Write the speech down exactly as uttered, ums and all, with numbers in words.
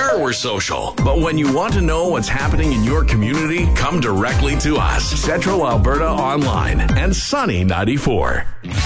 Sure, we're social, but when you want to know what's happening in your community, come directly to us. Central Alberta Online and Sunny ninety-four.